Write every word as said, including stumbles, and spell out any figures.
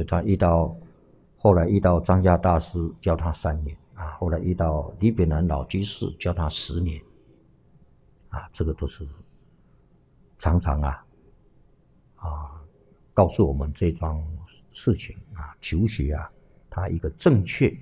他遇到后来遇到张家大师教他三年啊，后来遇到李炳南老居士教他十年啊，这个都是常常啊啊告诉我们这桩事情啊，求学啊，它一个正确